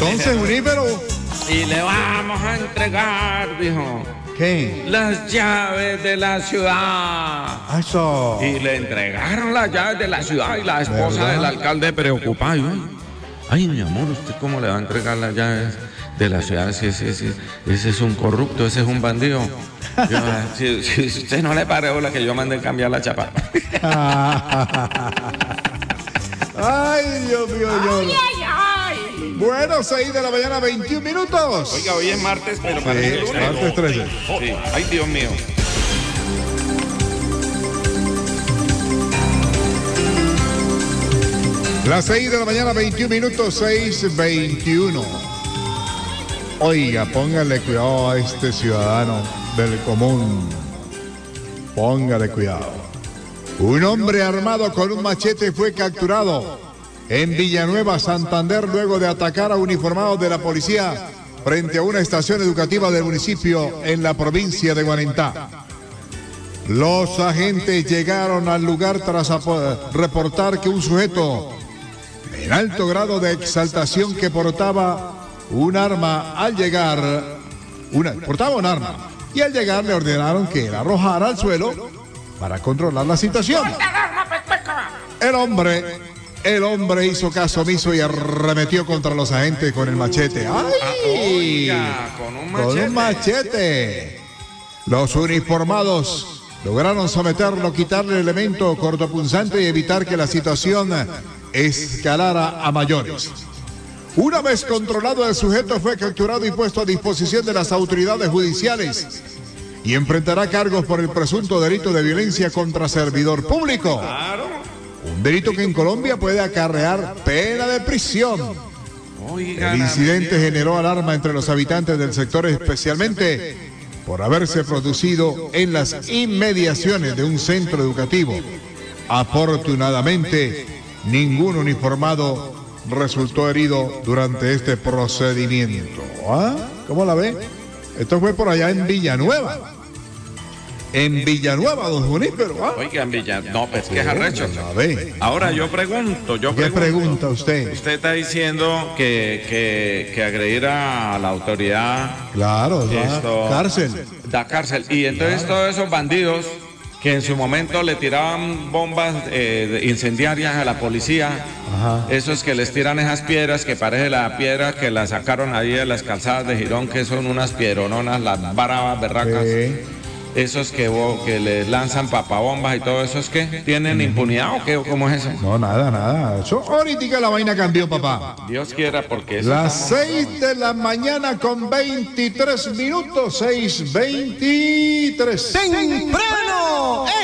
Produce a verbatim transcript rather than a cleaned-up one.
entonces, Junípero. Y le vamos a entregar, dijo. ¿Qué? Las llaves de la ciudad. Eso. Y le entregaron las llaves de la ciudad y la esposa ¿Verdad? del alcalde preocupada. Ay, ay, mi amor, ¿usted cómo le va a entregar las llaves de la ciudad? Si ese, ese, ese es un corrupto, ese es un bandido. Yo, si, si usted no le pare bola que yo mandé cambiar la chapa. Ay, Dios mío, Dios. Ay, ay. Bueno, seis de la mañana, veintiún minutos. Oiga, hoy es martes, pero Sí, parece lunes. martes trece. Sí. Ay, Dios mío. Las seis de la mañana, veintiún minutos, seis veintiuno. Oiga, póngale cuidado a este ciudadano del común. Póngale cuidado. Un hombre armado con un machete fue capturado en Villanueva, Santander, luego de atacar a uniformados de la policía frente a una estación educativa del municipio en la provincia de Guarentá. Los agentes llegaron al lugar tras reportar que un sujeto en alto grado de exaltación que portaba un arma al llegar, una, portaba un arma, y al llegar le ordenaron que la arrojara al suelo para controlar la situación. El hombre, el hombre hizo caso omiso y arremetió contra los agentes con el machete. ¡Ay! Oiga, con un machete. Con un machete. Los uniformados lograron someterlo, quitarle el elemento cortopunzante y evitar que la situación escalara a mayores. Una vez controlado, el sujeto fue capturado y puesto a disposición de las autoridades judiciales y enfrentará cargos por el presunto delito de violencia contra servidor público. Claro. Un delito que en Colombia puede acarrear pena de prisión. Oiga, El incidente la- generó alarma entre los habitantes del sector, especialmente por haberse producido en las inmediaciones de un centro educativo. Afortunadamente, ningún uniformado resultó herido durante este procedimiento. ¿Ah? ¿Cómo la ve? Esto fue por allá en Villanueva. En Villanueva, don Junípero. ¿Ah? Oiga, en Villa. No, pues que es arrecho. A ver, Ahora yo pregunto, yo ¿qué pregunto. pregunta usted? Usted está diciendo que, que, que agredir a la autoridad Claro, da Esto- cárcel. da cárcel. Y entonces todos esos bandidos que en su momento le tiraban bombas eh, incendiarias a la policía, Ajá. esos que les tiran esas piedras, que parece la piedra que la sacaron ahí de las calzadas de Girón, que son unas piedrononas, las bravas, berracas. Sí. Esos que, bo- que les lanzan papabombas y todo eso, ¿es que tienen impunidad o qué? ¿O ¿Cómo es eso? No, nada, nada. Eso ahorita la vaina cambió, papá. Dios quiera, porque eso Las estamos- seis de la mañana con veintitrés minutos, seis veintitrés. ¡Temprano!